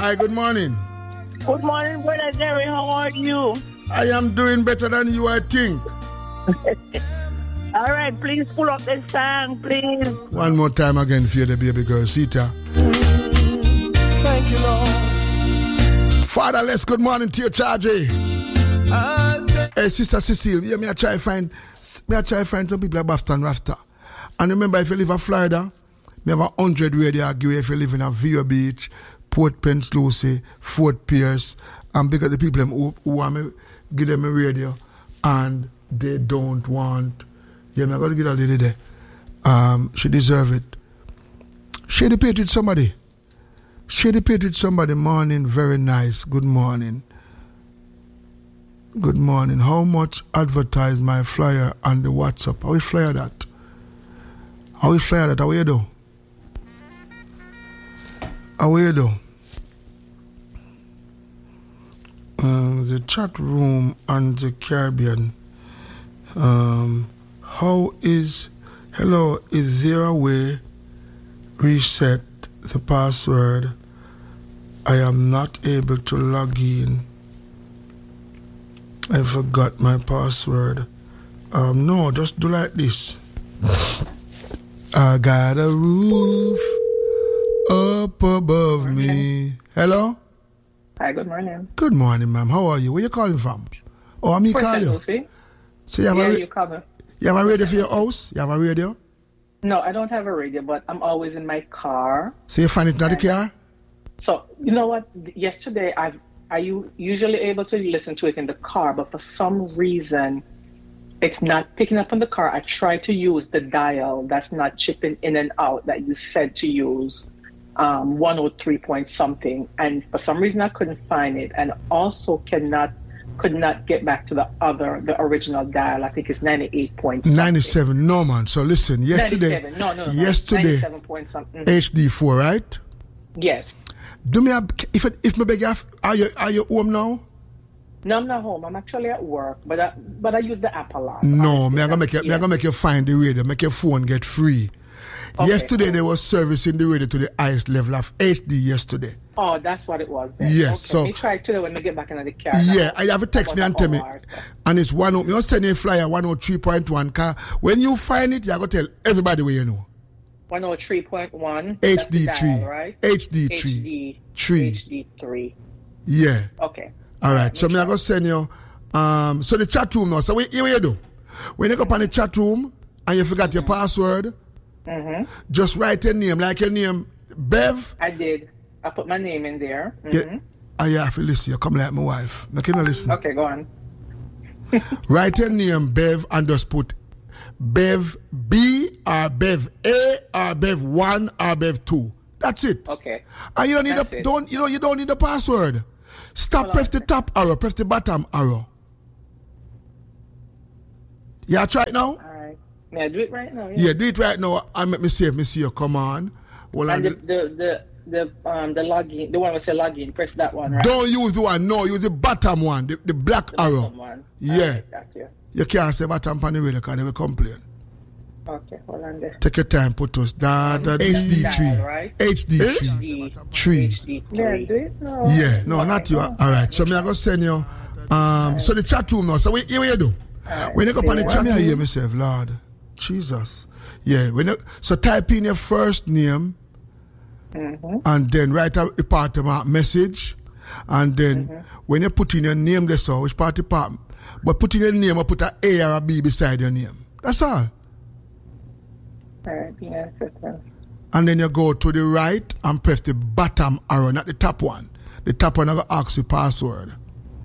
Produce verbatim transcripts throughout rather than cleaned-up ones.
Hi, good morning. Good morning, Brother Jerry. How are you? I am doing better than you, I think. All right, please pull up the song, please. One more time again for you, the baby girl, Sita. Thank you, Lord. Father, let's good morning to you, Charge. Hey, Sister Cecile, yeah, me I try find, me I try find some people at Boston Rasta. And remember, if you live in Florida, me have a hundred radio I give you if you live in a Vero Beach, Port Prince Lucie, Fort Pierce, and because the people who, who want me give them a radio and they don't want, yeah, me I got to get a lady there. Um, she deserve it. Share the page with somebody. Share the page with somebody. Morning, very nice. Good morning. Good morning. How much advertise my flyer on the WhatsApp? How we flyer that? How we flyer that? How you do? How you do? Um, the chat room and the Caribbean. Um, how is, hello, is there a way reset the password? I am not able to log in. I forgot my password. Um, no, just do like this. I got a roof up above me. Hello? Hi, good morning. Good morning, ma'am. How are you? Where you calling from? Oh, I'm me calling you. See? So you have, yeah, a, ra- you, cover. you have a radio for your house? You have a radio? No, I don't have a radio, but I'm always in my car. So you find it in the car? So, you know what? Yesterday, I've Are you usually able to listen to it in the car, but for some reason, it's not picking up in the car. I tried to use the dial that's not chipping in and out that you said to use, um, one oh three point something, and for some reason I couldn't find it, and also cannot could not get back to the other, the original dial. I think it's ninety-eight point something. ninety-seven, no man. So listen, yesterday, ninety-seven. No, no, no, yesterday, ninety-seven point something. H D four, right? Yes. Do me a, if if me beg you, are you are you home now? No, I'm not home. I'm actually at work, but I, but I use the app a lot. No, me I gonna make you, yeah. me I gonna make you find the radio, make your phone get free. Okay, yesterday cool. They was servicing the radio to the highest level of H D yesterday. Oh, that's what it was then. Yes, okay. so me try today when we get back into the car. Yeah, I have a text me and tell me, and it's one. You send a flyer one oh three point one car. When you find it, you gotta tell everybody where you know. one oh three point one H D three, right? H D three, three, H D three. Yeah. Okay. All right. So me I go send you. Um. So the chat room now. So what you do? When you go up on the chat room and you forgot mm-hmm. your password, mm-hmm. just write your name like your name, Bev. I did. I put my name in there. Mm-hmm. Yeah. Oh, you have to listen. You come like my wife. Now can you listen? Okay, go on. Write your name, Bev, and just put Bev B or Bev A or Bev one or Bev two. That's it. Okay. And you don't need That's a it. don't you know you don't need the password. Stop, Hold press on. the top arrow, press the bottom arrow. Yeah, try it now. All right. May I do it right now? Yes. Yeah, do it right now. And make me save me see you. Come on. Well, and the, the the the um the login, the one with say login, press that one, right? Don't use the one. No, use the bottom one, the, the black the arrow. bottom one. Yeah. Right, got you. You can't say bottom on the radio because they will complain. Okay, hold on there. Take your time, put us. Da, da, H D three. Right? H D three. Three. H D three. Yeah, do it? No. Yeah, no, All not right. you. All right, so me I go send you. Um, so the chat room now. So what, what you do? Right. When you go up on the Yeah. chat room, I hear myself, Lord, Jesus. Yeah, when you, so type in your first name, mm-hmm. and then write a part of my message, and then mm-hmm. when you put in your name, that's all. Which part department? But put in your name, or put an A or a B beside your name. That's all. All right, yeah, that's And then you go to the right and press the bottom arrow, not the top one. The top one I go ask you password.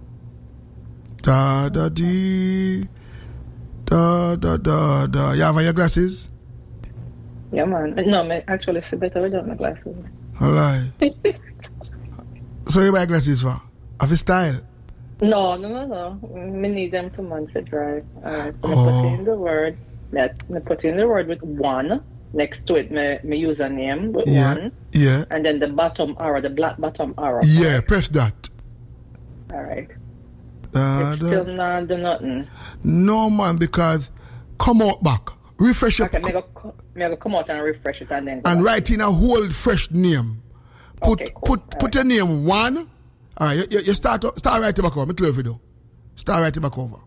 Da da dee, da da da da. You have your glasses? Yeah, man. No, man, actually, it's better without my glasses. All right. So you buy glasses for? Have a style? No, no, no, no. Me need them to man for drive. All right. So Oh. I put in the word. I put in the word with one next to it. My, my username with Yeah. one, Yeah. and then the bottom arrow, the black bottom arrow. Yeah, Right? press that. All right. Da, It's da. still not do nothing. No man, because come out back. Refresh your Okay, me go, me go come out and refresh it and then. Go and back. write in a whole fresh name. Put Okay, cool. put All put right. your name one. All right, you, you, you start start right back over. Me clear for you. Start right back over.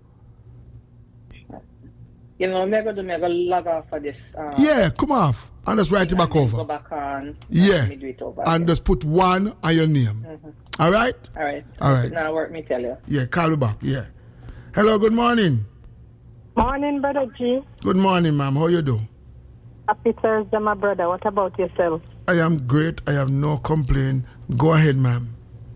You know, I'm going to do, I'm going to log off for this. Uh, Yeah, come off and just write it and back then over. Go back on. and Yeah, let me do it over and again. just put one on your name. Mm-hmm. All right. All right. All right. Now work me tell you. Yeah, call me back. Yeah. Hello. Good morning. Morning, Brother G. Good morning, ma'am. How you do? Happy Thursday, my brother. What about yourself? I am great. I have no complaint. Go ahead, ma'am.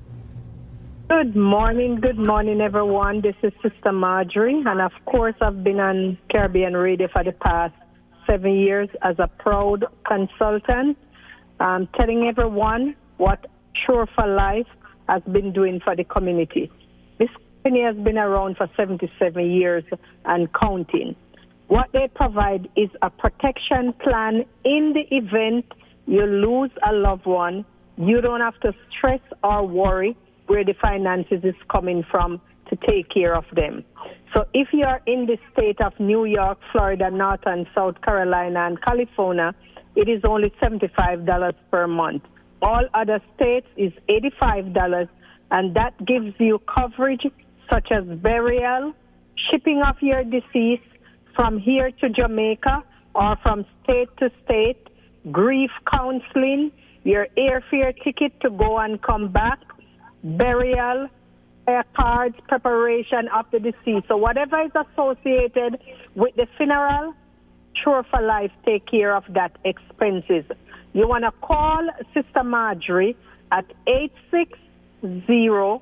Good morning, good morning, everyone. This is Sister Marjorie, and of course, I've been on Caribbean Radio for the past seven years as a proud consultant, um, telling everyone what Sure for Life has been doing for the community. This company has been around for seventy-seven years and counting. What they provide is a protection plan in the event you lose a loved one. You don't have to stress or worry where the finances is coming from to take care of them. So if you are in the state of New York, Florida, North and South Carolina, and California, it is only seventy-five dollars per month. All other states is eighty-five dollars, and that gives you coverage such as burial, shipping of your deceased from here to Jamaica or from state to state, grief counseling, your airfare ticket to go and come back, burial, prayer cards, preparation of the deceased. So whatever is associated with the funeral, Sure for Life take care of that expenses. You want to call Sister Marjorie at eight six zero,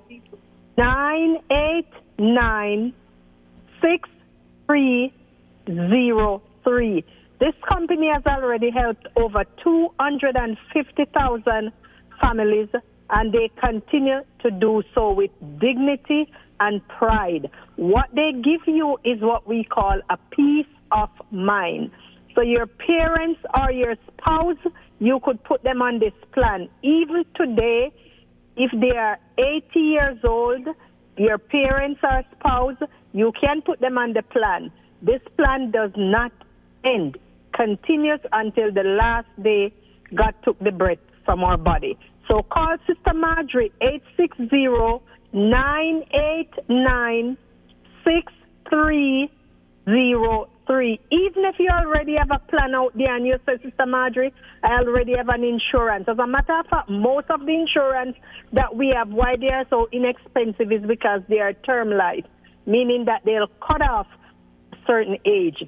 nine eight nine, six three zero three. This company has already helped over two hundred fifty thousand families, and they continue to do so with dignity and pride. What they give you is what we call a peace of mind. So your parents or your spouse, you could put them on this plan. Even today, if they are eighty years old, your parents or spouse, you can put them on the plan. This plan does not end. Continues until the last day God took the breath from our body. So call Sister Marjorie, eight six zero, nine eight nine, six three zero three. Even if you already have a plan out there and you say, Sister Marjorie, I already have an insurance. As a matter of fact, most of the insurance that we have, why they are so inexpensive is because they are term life, meaning that they'll cut off a certain age.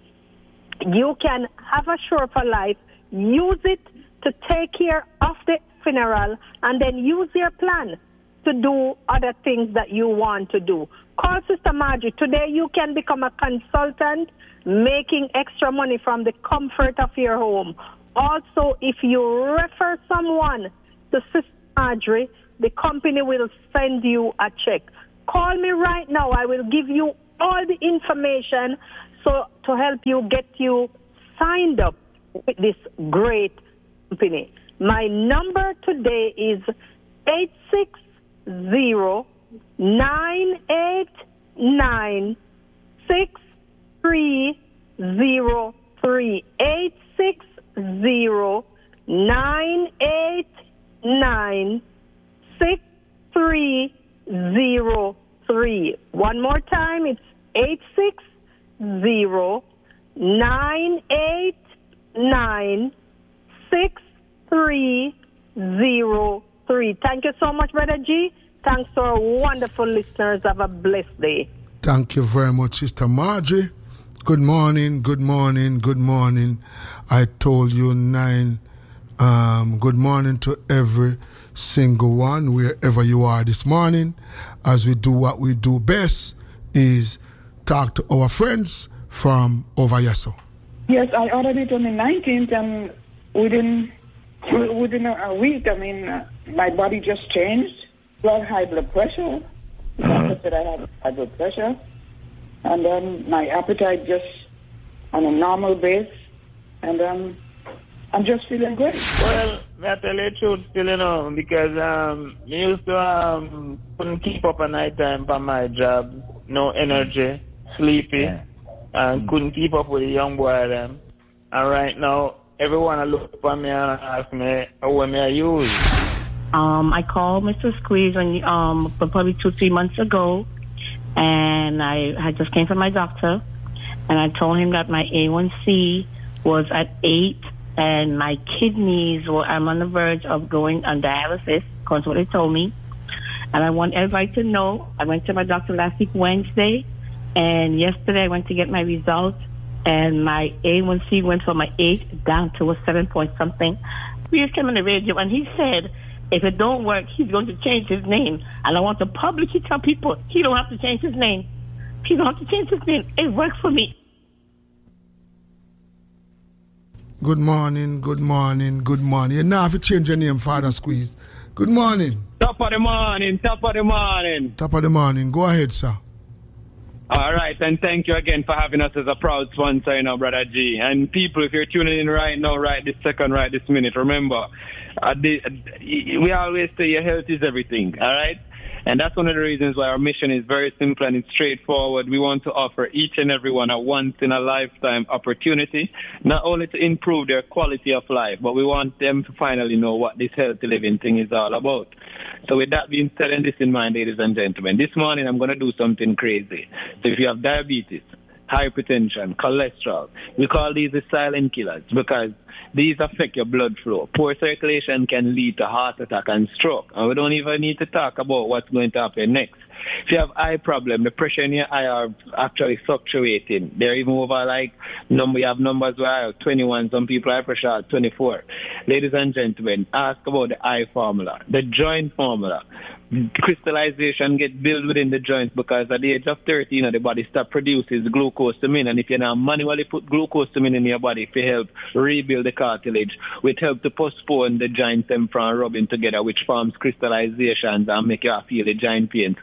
You can have a Sure for Life, use it to take care of the funeral, and then use your plan to do other things that you want to do. Call Sister Margie. Today you can become a consultant, making extra money from the comfort of your home. Also, if you refer someone to Sister Marjorie, the company will send you a check. Call me right now. I will give you all the information so to help you get you signed up with this great company. My number today is eight six zero, nine eight nine, six three zero three. eight six zero, nine eight nine, six three zero three. One more time, it's eight six zero, nine eight nine, six three zero three. Thank you so much, Brother G. Thanks to our wonderful listeners. Have a blessed day. Thank you very much, Sister Margie. Good morning, good morning, good morning. I told you nine. Um, good morning to every single one, wherever you are this morning, as we do what we do best, is talk to our friends from over Yasso. Yes, I ordered it on the nineteenth, and within within a week, I mean, uh, my body just changed. I had high blood pressure. The doctor said I had high blood pressure, and then my appetite just on a normal base, and um, I'm just feeling great. Well, I tell you the truth still, you know, because um, I used to um, couldn't keep up at night time for my job, no energy, sleepy, yeah. and mm. couldn't keep up with the young boy them. And right now, everyone look up at me and ask me how may I use. Um, I called Mister Squeeze when, um, probably two, three months ago, and I had just came from my doctor, and I told him that my A one C was at eight, and my kidneys were, I'm on the verge of going on dialysis, according to what they told me. And I want everybody to know, I went to my doctor last week, Wednesday, and yesterday I went to get my results, and my A one C went from my eight down to a seven point something. We just came on the radio, and he said, if it don't work, he's going to change his name. And I want to publicly tell people he don't have to change his name. He don't have to change his name. It worked for me. Good morning, good morning, good morning. You now have to change your name, Father Squeeze. Good morning. Top of the morning, top of the morning. Top of the morning. Go ahead, sir. All right, and thank you again for having us as a proud sponsor, you know, Brother G. And people, if you're tuning in right now, right this second, right this minute, remember, uh, the, uh, we always say your health is everything, all right? And that's one of the reasons why our mission is very simple and it's straightforward. We want to offer each and every one a once-in-a-lifetime opportunity, not only to improve their quality of life, but we want them to finally know what this healthy living thing is all about. So with that being said and this in mind, ladies and gentlemen, this morning I'm going to do something crazy. So if you have diabetes, hypertension, cholesterol, we call these the silent killers because these affect your blood flow. Poor circulation can lead to heart attack and stroke. And we don't even need to talk about what's going to happen next. If you have eye problem, the pressure in your eye are actually fluctuating. They're even over like, number, you have numbers where I have twenty-one, some people eye pressure are twenty-four. Ladies and gentlemen, ask about the eye formula, the joint formula. Crystallization get built within the joints because at the age of thirteen, you know, the body start produces glucosamine, and if you now manually put glucosamine in your body to help rebuild the cartilage, which help to postpone the joints them from rubbing together, which forms crystallizations and make you feel the joint pains.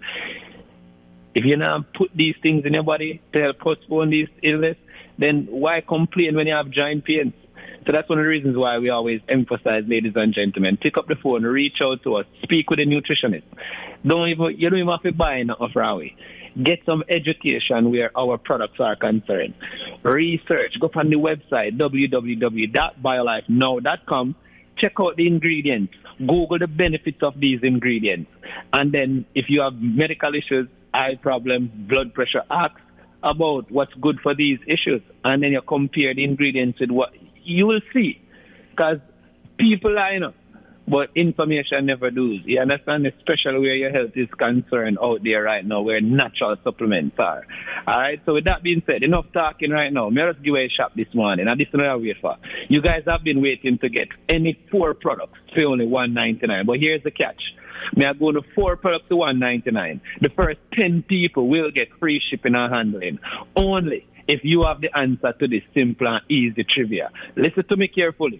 If you now put these things in your body to help postpone these illness, then why complain when you have joint pains? So that's one of the reasons why we always emphasize, ladies and gentlemen, pick up the phone, reach out to us, speak with a nutritionist. Don't even, you don't even have to buy nothing from away. Get some education where our products are concerned. Research, go on the website, w w w dot biolife now dot com. Check out the ingredients. Google the benefits of these ingredients. And then if you have medical issues, eye problems, blood pressure, ask about what's good for these issues. And then you compare the ingredients with what you will see, because people lie, you know, but information never does. You understand, especially where your health is concerned out there right now, where natural supplements are. All right, so with that being said, enough talking right now. May I just give away a shop this morning, and this is what I wait for. You guys have been waiting to get any four products for only one ninety-nine, but here's the catch. May I go to four products to one ninety-nine. The first ten people will get free shipping and handling. Only if you have the answer to this simple and easy trivia. Listen to me carefully.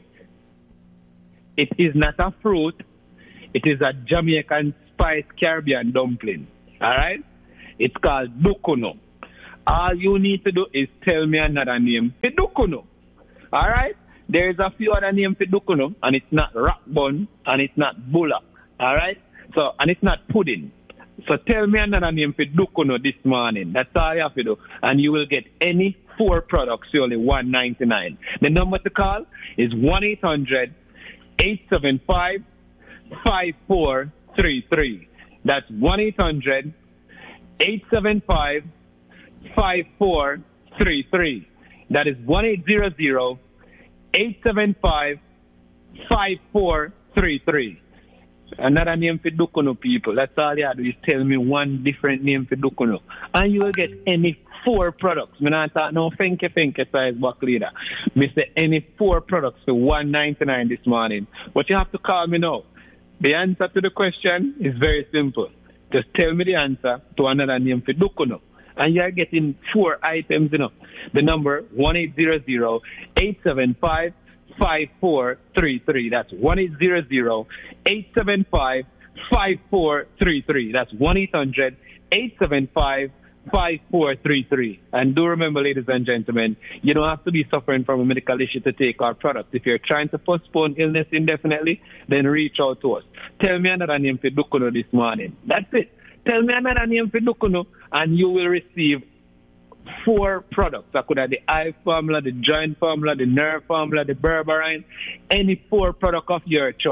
It is not a fruit. It is a Jamaican spice Caribbean dumpling. All right? It's called dukuno. All you need to do is tell me another name for dukuno. All right? There is a few other names for dukuno, and it's not rock bun, and it's not bullock. All right? So, and it's not pudding. So tell me another name for dukuno this morning. That's all you have to do. And you will get any four products for only one ninety-nine. The number to call is one eight hundred eight seven five five four three three. That's one eight hundred eight seven five five four three three. That is one eight hundred eight seven five five four three three. Another name for dukuno, people. That's all you have to do is tell me one different name for dukuno. And you will get any four products. I'm not talking no finke finke size box leader. I say any four products for one ninety-nine this morning. But you have to call me now. The answer to the question is very simple. Just tell me the answer to another name for dukuno. And you're getting four items, you know. The number one eight hundred eight seven five five four three three. That's one eight hundred eight seven five five four three three. That's one eight hundred eight seven five five four three three. And do remember, ladies and gentlemen, you don't have to be suffering from a medical issue to take our product. If you're trying to postpone illness indefinitely, then reach out to us. Tell me another name for dukuno this morning. That's it. Tell me another name for dukuno, and you will receive four products. I could have the eye formula, the joint formula, the nerve formula, the berberine, any four product of your choice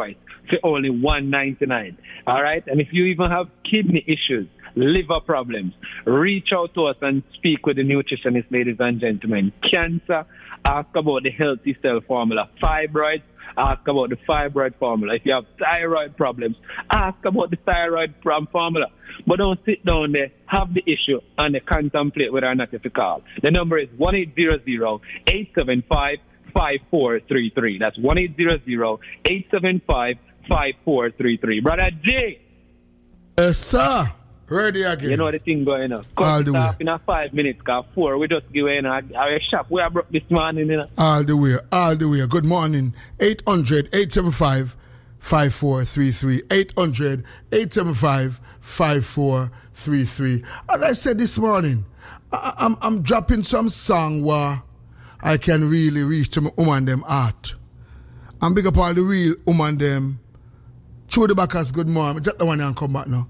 for only one ninety-nine. All right? And if you even have kidney issues, liver problems, reach out to us and speak with the nutritionist, ladies and gentlemen. Cancer, ask about the Healthy Cell formula. Fibroids, ask about the fibroid formula. If you have thyroid problems, ask about the thyroid formula. But don't sit down there, have the issue, and contemplate whether or not if you call. The number is one eight hundred, eight seven five, five four three three. That's one eight hundred, eight seven five, five four three three. Brother J. Yes, sir. Ready again. You know the thing going on. Cut it off in a five minutes, because four, we just give in a, a shop. We are broke this morning. You know? All the way, all the way. Good morning. eight hundred, eight seven five, five four three three. eight hundred, eight seven five, five four three three. As I said this morning, I, I'm, I'm dropping some song where I can really reach to my woman them heart. And big up all the real woman them. Throw the backers, good morning. Drop the one and come back now.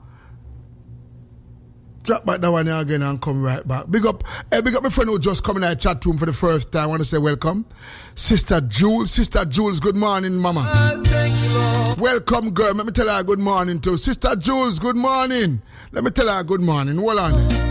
Drop back that one again and come right back. Big up, hey, big up my friend who just come in our chat room for the first time. I want to say welcome. Sister Jules. Sister Jules, good morning, mama. Uh, thank you, Lord. Welcome, girl. Let me tell her good morning too. Sister Jules, good morning. Let me tell her good morning. Hold on.